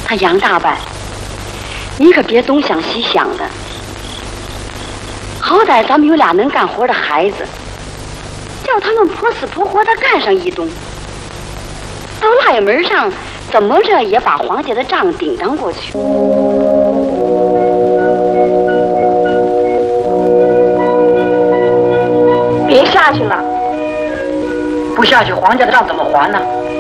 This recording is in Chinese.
他杨大伯，你可别东想西想的。好歹咱们有俩能干活的孩子，叫他们婆死婆活的干上一冬，到腊月门上怎么着也把黄家的账顶当过去。 别下去了， 不下去，黄家的账怎么还呢？